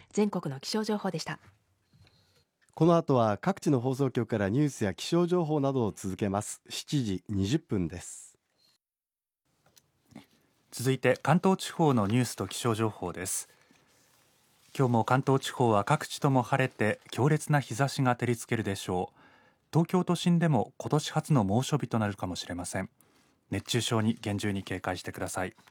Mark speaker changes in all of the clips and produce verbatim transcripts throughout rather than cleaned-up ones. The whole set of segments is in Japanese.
Speaker 1: 全国の気象情報でした。
Speaker 2: この後は各地の放送局からニュースや気象情報などを続けます。しちじにじゅっぷんです。
Speaker 3: 続いて関東地方のニュースと気象情報です。今日も関東地方は各地とも晴れて強烈な日差しが照りつけるでしょう。東京都心でも今年初の猛暑日となるかもしれません。熱中症に厳重に警戒してください。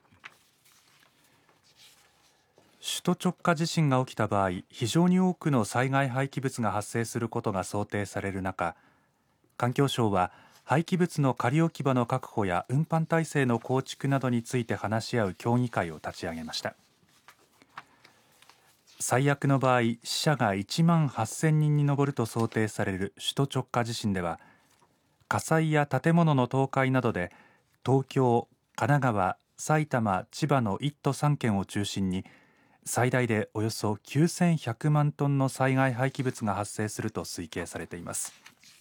Speaker 3: 首都直下地震が起きた場合、非常に多くの災害廃棄物が発生することが想定される中、環境省は廃棄物の仮置き場の確保や運搬体制の構築などについて話し合う協議会を立ち上げました。最悪の場合、死者がいちまんはっせんにんに上ると想定される首都直下地震では、火災や建物の倒壊などで東京、神奈川、埼玉、千葉のいっとさんけんを中心に最大でおよそきゅうせんひゃくまんトンの災害廃棄物が発生すると推計されています。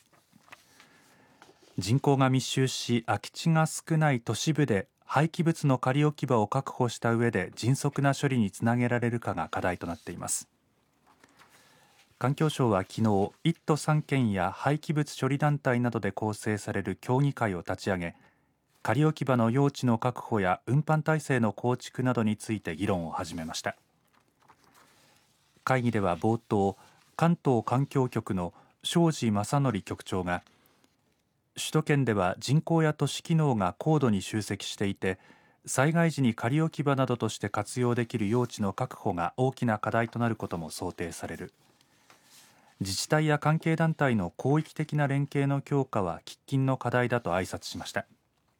Speaker 3: 人口が密集し空き地が少ない都市部で廃棄物の仮置き場を確保した上で迅速な処理につなげられるかが課題となっています。環境省は昨日いっとさんけんや廃棄物処理団体などで構成される協議会を立ち上げ、仮置き場の用地の確保や運搬体制の構築などについて議論を始めました。会議では冒頭、関東環境局の庄司正則局長が、首都圏では人口や都市機能が高度に集積していて、災害時に仮置き場などとして活用できる用地の確保が大きな課題となることも想定される。自治体や関係団体の広域的な連携の強化は喫緊の課題だと挨拶しました。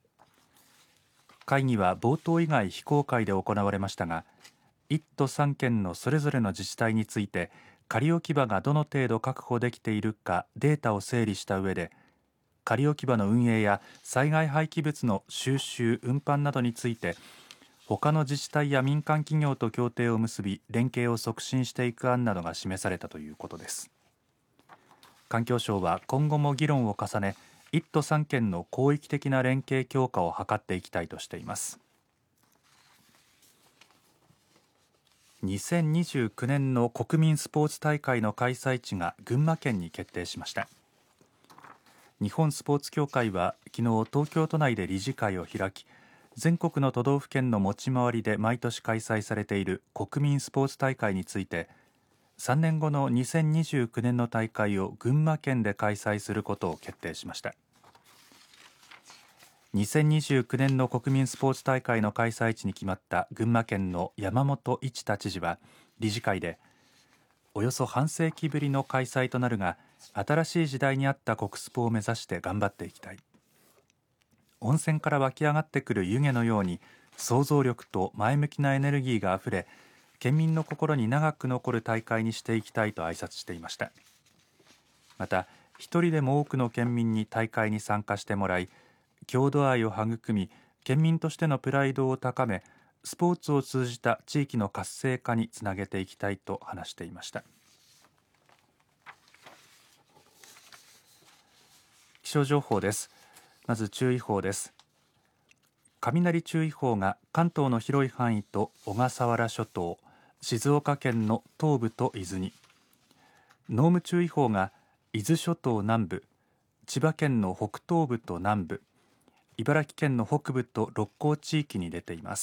Speaker 3: 会議は冒頭以外非公開で行われましたが、いっとさんけんのそれぞれの自治体について仮置き場がどの程度確保できているかデータを整理した上で、仮置き場の運営や災害廃棄物の収集・運搬などについて他の自治体や民間企業と協定を結び連携を促進していく案などが示されたということです。環境省は今後も議論を重ね、いっとさんけんの広域的な連携強化を図っていきたいとしています。にせんにじゅうきゅうねんの国民スポーツ大会の開催地が群馬県に決定しました。日本スポーツ協会は昨日東京都内で理事会を開き、全国の都道府県の持ち回りで毎年開催されている国民スポーツ大会について、さんねんごのにせんにじゅうきゅうねんの大会を群馬県で開催することを決定しました。にせんにじゅうきゅうねんの国民スポーツ大会の開催地に決まった群馬県の山本一太知事は理事会で、およそ半世紀ぶりの開催となるが新しい時代に合った国スポを目指して頑張っていきたい。温泉から湧き上がってくる湯気のように想像力と前向きなエネルギーがあふれ、県民の心に長く残る大会にしていきたいと挨拶していました。また一人でも多くの県民に大会に参加してもらい、郷土愛を育み県民としてのプライドを高め、スポーツを通じた地域の活性化につなげていきたいと話していました。気象情報です。まず注意報です。雷注意報が関東の広い範囲と小笠原諸島、静岡県の東部と伊豆に、濃霧注意報が伊豆諸島南部、千葉県の北東部と南部、茨城県の北部と六甲地域に出ています。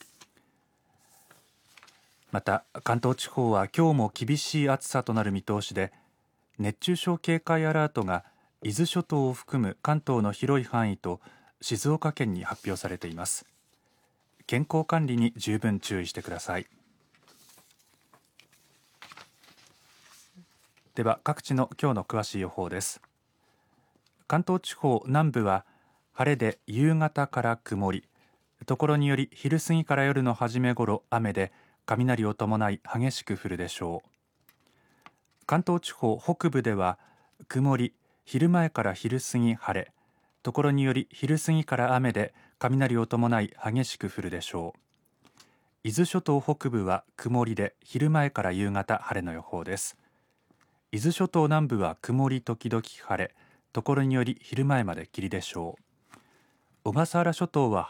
Speaker 3: また関東地方は今日も厳しい暑さとなる見通しで、熱中症警戒アラートが伊豆諸島を含む関東の広い範囲と静岡県に発表されています。健康管理に十分注意してください。では各地の今日の詳しい予報です。関東地方南部は晴れで夕方から曇り、ところにより昼過ぎから夜の初めごろ雨で雷を伴い激しく降るでしょう。関東地方北部では曇り、昼前から昼過ぎ晴れ、ところにより昼過ぎから雨で雷を伴い激しく降るでしょう。伊豆諸島北部は曇りで昼前から夕方晴れの予報です。伊豆諸島南部は曇り時々晴れ、ところにより昼前まで霧でしょう。小笠原諸島は